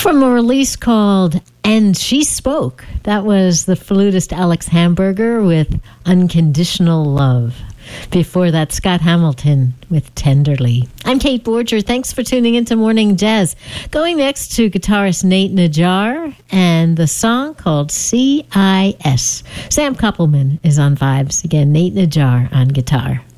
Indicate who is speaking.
Speaker 1: From a release called And She Spoke. That was the flutist Alex Hamburger with Unconditional Love. Before that, Scott Hamilton with Tenderly. I'm Kate Borger. Thanks for tuning into Morning Jazz. Going next to guitarist Nate Najjar and the song called CIS. Sam Koppelman is on vibes. Again, Nate Najjar on guitar.